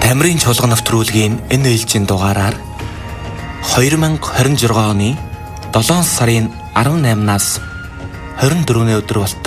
Амрын чуулган нэвтрүүлгийн энэ ээлжийн дугаараар 2026 оны 7 сарын 18-наас 24-ний өдөр болтол